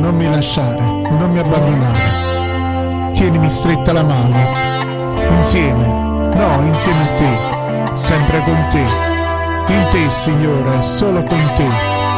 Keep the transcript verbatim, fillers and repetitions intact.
non mi lasciare, non mi abbandonare. Tienimi stretta la mano, insieme, no, insieme a te, sempre con te. In te, Signore, solo con te,